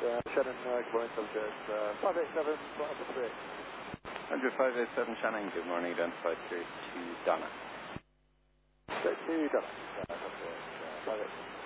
Shannon, good morning, subject 587, flight number 3. 10587 Shannon, good morning, identified here to Donna. Straight to Donna. 587.